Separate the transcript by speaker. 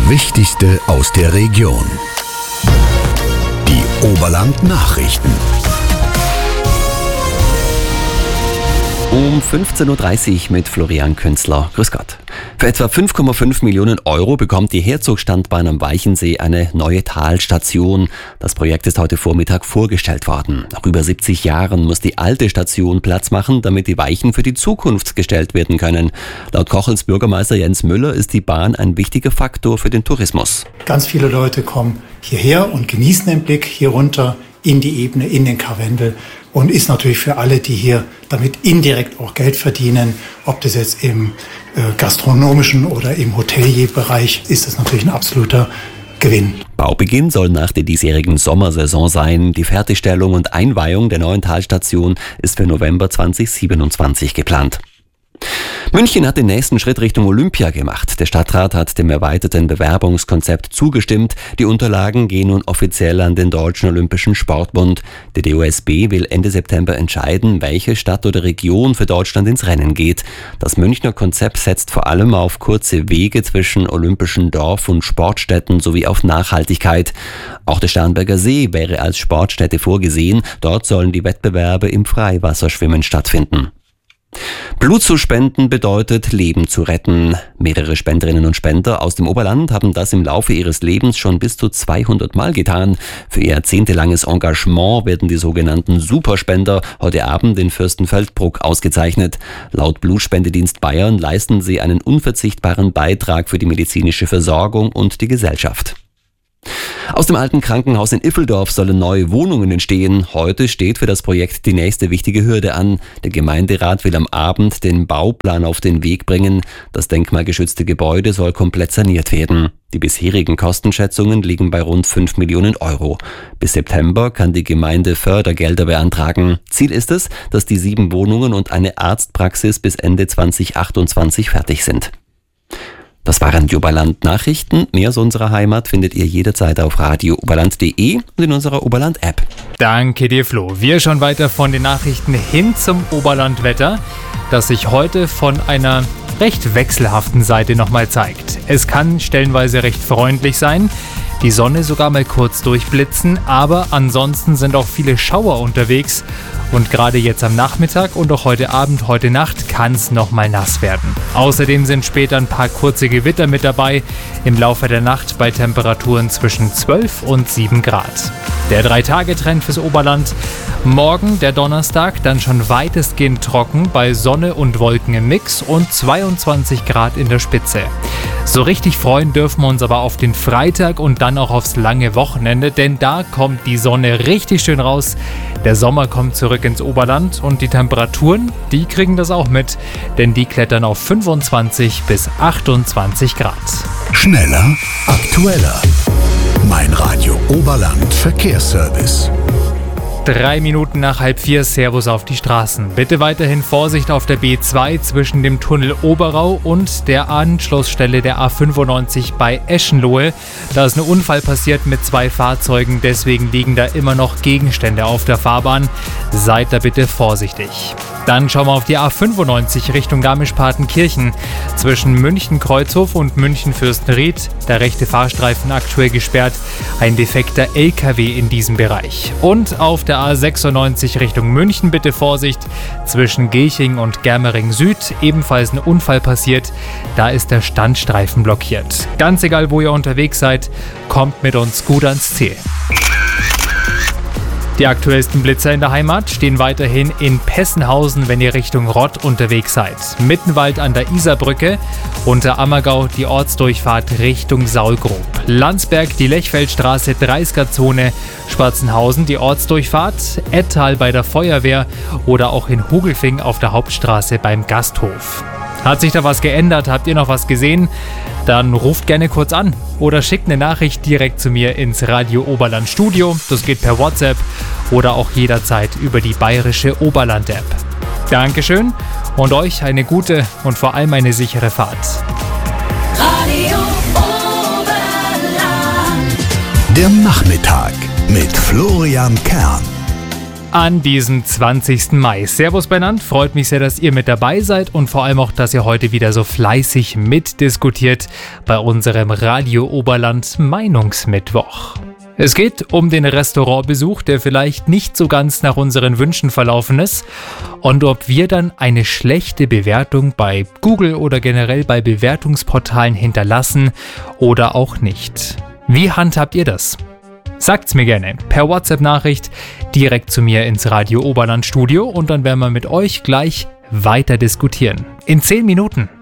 Speaker 1: Wichtigste aus der Region. Die Oberland-Nachrichten.
Speaker 2: Um 15.30 Uhr mit Florian Künzler. Grüß Gott. Für etwa 5,5 Millionen Euro bekommt die Herzogstandbahn am Weichensee eine neue Talstation. Das Projekt ist heute Vormittag vorgestellt worden. Nach über 70 Jahren muss die alte Station Platz machen, damit die Weichen für die Zukunft gestellt werden können. Laut Kochels Bürgermeister Jens Müller ist die Bahn ein wichtiger Faktor für den Tourismus.
Speaker 3: Ganz viele Leute kommen hierher und genießen den Blick hier runter in die Ebene, in den Karwendel, und ist natürlich für alle, die hier damit indirekt auch Geld verdienen, ob das jetzt im gastronomischen oder im Hotelierbereich ist, das natürlich ein absoluter Gewinn.
Speaker 2: Baubeginn soll nach der diesjährigen Sommersaison sein. Die Fertigstellung und Einweihung der neuen Talstation ist für November 2027 geplant. München hat den nächsten Schritt Richtung Olympia gemacht. Der Stadtrat hat dem erweiterten Bewerbungskonzept zugestimmt. Die Unterlagen gehen nun offiziell an den Deutschen Olympischen Sportbund. Der DOSB will Ende September entscheiden, welche Stadt oder Region für Deutschland ins Rennen geht. Das Münchner Konzept setzt vor allem auf kurze Wege zwischen olympischen Dorf- und Sportstätten sowie auf Nachhaltigkeit. Auch der Starnberger See wäre als Sportstätte vorgesehen. Dort sollen die Wettbewerbe im Freiwasserschwimmen stattfinden. Blut zu spenden bedeutet, Leben zu retten. Mehrere Spenderinnen und Spender aus dem Oberland haben das im Laufe ihres Lebens schon bis zu 200 Mal getan. Für ihr jahrzehntelanges Engagement werden die sogenannten Superspender heute Abend in Fürstenfeldbruck ausgezeichnet. Laut Blutspendedienst Bayern leisten sie einen unverzichtbaren Beitrag für die medizinische Versorgung und die Gesellschaft. Aus dem alten Krankenhaus in Iffeldorf sollen neue Wohnungen entstehen. Heute steht für das Projekt die nächste wichtige Hürde an. Der Gemeinderat will am Abend den Bauplan auf den Weg bringen. Das denkmalgeschützte Gebäude soll komplett saniert werden. Die bisherigen Kostenschätzungen liegen bei rund 5 Millionen Euro. Bis September kann die Gemeinde Fördergelder beantragen. Ziel ist es, dass die 7 Wohnungen und eine Arztpraxis bis Ende 2028 fertig sind. Das waren die Oberland-Nachrichten. Mehr aus unserer Heimat findet ihr jederzeit auf radiooberland.de und in unserer Oberland-App.
Speaker 4: Danke dir, Flo. Wir schauen weiter von den Nachrichten hin zum Oberland-Wetter, das sich heute von einer recht wechselhaften Seite nochmal zeigt. Es kann stellenweise recht freundlich sein, die Sonne sogar mal kurz durchblitzen, aber ansonsten sind auch viele Schauer unterwegs. Und gerade jetzt am Nachmittag und auch heute Abend, heute Nacht kann es nochmal nass werden. Außerdem sind später ein paar kurze Gewitter mit dabei, im Laufe der Nacht bei Temperaturen zwischen 12 und 7 Grad. Der 3-Tage-Trend fürs Oberland. Morgen, der Donnerstag, dann schon weitestgehend trocken bei Sonne und Wolken im Mix und 22 Grad in der Spitze. So richtig freuen dürfen wir uns aber auf den Freitag und dann auch aufs lange Wochenende, denn da kommt die Sonne richtig schön raus. Der Sommer kommt zurück ins Oberland und die Temperaturen, die kriegen das auch mit, denn die klettern auf 25 bis 28 Grad.
Speaker 1: Schneller, aktueller. Mein Radio Oberland Verkehrsservice.
Speaker 4: 3 Minuten nach 3:30, Servus auf die Straßen. Bitte weiterhin Vorsicht auf der B2 zwischen dem Tunnel Oberau und der Anschlussstelle der A95 bei Eschenlohe. Da ist ein Unfall passiert mit 2 Fahrzeugen, deswegen liegen da immer noch Gegenstände auf der Fahrbahn. Seid da bitte vorsichtig. Dann schauen wir auf die A95 Richtung Garmisch-Partenkirchen. Zwischen München-Kreuzhof und München-Fürstenried, der rechte Fahrstreifen aktuell gesperrt. Ein defekter LKW in diesem Bereich. Und auf der A96 Richtung München bitte Vorsicht. Zwischen Gilching und Germering Süd ebenfalls ein Unfall passiert. Da ist der Standstreifen blockiert. Ganz egal, wo ihr unterwegs seid, kommt mit uns gut ans Ziel. Die aktuellsten Blitzer in der Heimat stehen weiterhin in Pessenhausen, wenn ihr Richtung Rott unterwegs seid. Mittenwald an der Isarbrücke, unter Ammergau die Ortsdurchfahrt Richtung Saulgrub. Landsberg die Lechfeldstraße 30er-Zone, Spatzenhausen die Ortsdurchfahrt, Ettal bei der Feuerwehr oder auch in Hugelfing auf der Hauptstraße beim Gasthof. Hat sich da was geändert? Habt ihr noch was gesehen? Dann ruft gerne kurz an oder schickt eine Nachricht direkt zu mir ins Radio Oberland Studio. Das geht per WhatsApp oder auch jederzeit über die bayerische Oberland-App. Dankeschön und euch eine gute und vor allem eine sichere Fahrt.
Speaker 5: Radio Oberland.
Speaker 1: Der Nachmittag mit Florian Kern.
Speaker 4: an diesem 20. Mai. Servus beieinander, freut mich sehr, dass ihr mit dabei seid und vor allem auch, dass ihr heute wieder so fleißig mitdiskutiert bei unserem Radio Oberland Meinungsmittwoch. Es geht um den Restaurantbesuch, der vielleicht nicht so ganz nach unseren Wünschen verlaufen ist und ob wir dann eine schlechte Bewertung bei Google oder generell bei Bewertungsportalen hinterlassen oder auch nicht. Wie handhabt ihr das? Sagt's mir gerne per WhatsApp-Nachricht direkt zu mir ins Radio Oberland Studio und dann werden wir mit euch gleich weiter diskutieren. In 10 Minuten.